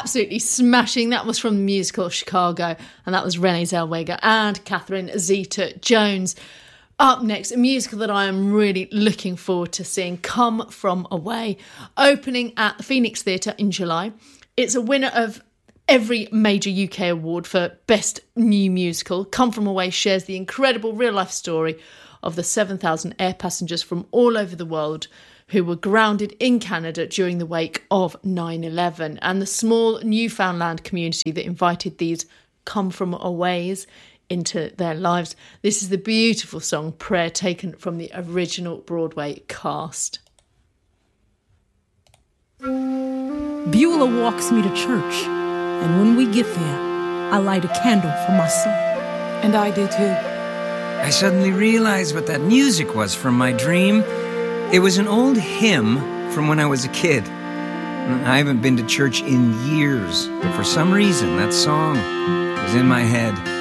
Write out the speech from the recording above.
absolutely smashing. That was from the musical Chicago, and that was Renee Zellweger and Catherine Zeta-Jones. Up next, a musical that I am really looking forward to seeing, Come From Away, opening at the Phoenix Theatre in July. It's a winner of every major UK award for Best New Musical. Come From Away shares the incredible real-life story of the 7,000 air passengers from all over the world who were grounded in Canada during the wake of 9/11, and the small Newfoundland community that invited these Come From Aways into their lives. This is the beautiful song Prayer, taken from the original Broadway cast. Beulah walks me to church, and when we get there, I light a candle for my son. And I do too. I suddenly realized what that music was from my dream. It was an old hymn from when I was a kid. I haven't been to church in years, but for some reason that song was in my head.